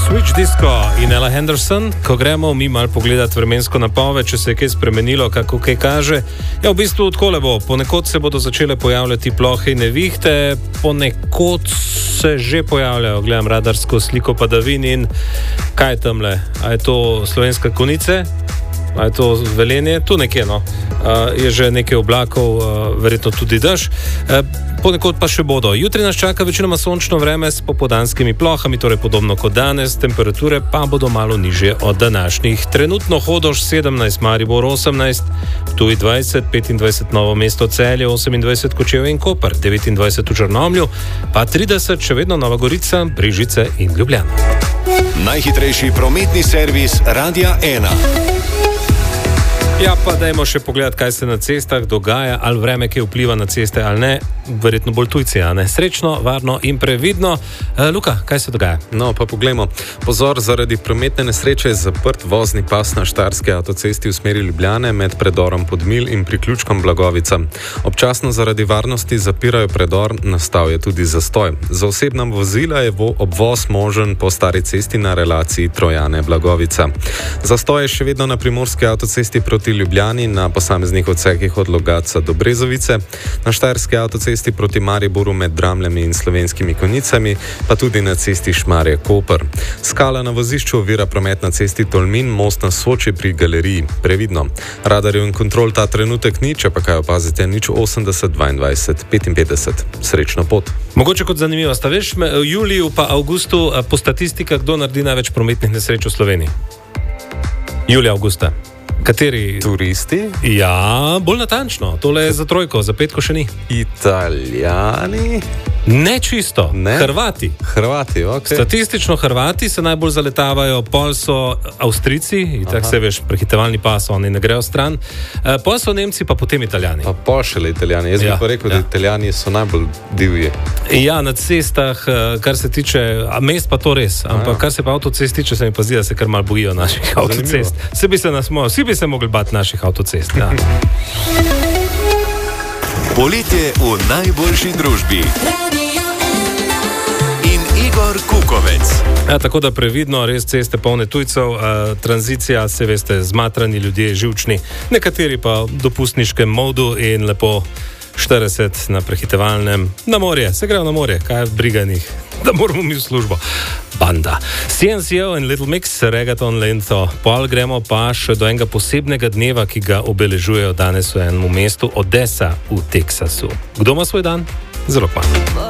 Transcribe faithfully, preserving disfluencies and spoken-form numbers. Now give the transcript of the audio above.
Switch Disco in Ella Henderson. Ko gremo mi malo pogledati vremensko napoved, če se je kaj spremenilo, kako kaj kaže. Ja, v bistvu takole bo. Ponekod se bodo začele pojavljati plohe in nevihte, ponekod se že pojavljajo. Gledam radarsko sliko padavin in kaj je tamle? A je to Slovenska Konjica? A je to Velenje? Tu nekje, no. Uh, je že nekaj oblakov, uh, verjetno tudi dež. Uh, ponekod pa še bodo. Jutri nas čaka večinoma sončno vreme s popoldanskimi plohami, torej podobno kot danes. Temperature pa bodo malo nižje od današnjih. Trenutno Hodoš sedemnajst, Maribor osemnajst, Ptuj dvajset, petindvajset Novo mesto, Celje osemindvajset, Kočevje in Koper, devetindvajset v Črnomlju, pa trideset še vedno Nova Gorica, Brežice in Ljubljana. Najhitrejši prometni servis Radia ena. Ja, pa dajmo še pogledati, kaj se na cestah dogaja, ali vreme, ki vpliva na ceste, ali ne. Verjetno bolj tujci, a ne? Srečno, varno in previdno. E, Luka, kaj se dogaja? No, pa poglejmo. Pozor, zaradi prometne nesreče je zaprt vozni pas na Štajerski avtocesti v smeri Ljubljane med predorom Podmilj in priključkom Blagovica. Občasno zaradi varnosti zapirajo predor, nastal je tudi zastoj. Za osebna vozila je obvoz možen po stari cesti na relaciji Trojane-Blagovica. Zastoj je še vedno na primorski avtocesti proti Ljubljani na posameznih odsekih od Logatca do Brezovice, na Štajerski avtocesti proti Mariboru med Dramljami in Slovenskimi Konjicami, pa tudi na cesti Šmarje-Koper. Skala na vozišču ovira promet na cesti Tolmin, most na Soči pri galeriji. Previdno. Radarjev in kontrol ta trenutek ni, če pa kaj opazite, nič osemdeset, dvaindvajset, petinpetdeset. Srečno pot. Mogoče kot zanimivo, sta veš, v juliju pa avgustu po statistikah, kdo naredi največ prometnih nesreč v Sloveniji? Julija, avgusta. Kateri? Turisti? Ja, bolj natančno. Tole je za trojko, za petko še ni. Italijani? Ne čisto. Ne? Hrvati. Hrvati, ok. Statistično Hrvati se najbolj zaletavajo, pol so Avstrijci, in tako se veš, prehitevalni pas, oni ne grejo stran. E, pol so Nemci, pa potem Italijani. Pa pol šele Italijani. Jaz ja, bi pa rekel, ja. da Italijani so najbolj divji. Ja, na cestah, kar se tiče, mest pa to res, ampak ja. Kar se pa avtocest tiče, se mi pa zdi, da se kar malo bojijo naših avtocest. Vsi bi se nas mo- vsi bi se mogli bati naših avtocest. Ja. Poletje v najboljši družbi. In Igor Kukovec. Ja, tako da previdno, res ceste polne tujcev, uh, tranzicija, se veste, zmatrani ljudje, živčni, nekateri pa v dopustniškem modu in lepo štirideset na prehitevalnem, na morje, se grejo na morje, kaj briga njih, da moramo mi v službo. Banda. C N C O in Little Mix, Reggaeton Lento. Pol gremo pa še do enega posebnega dneva, ki ga obeležujejo danes v enem mestu, Odessa v Teksasu. Kdo ima svoj dan? Zelo pa.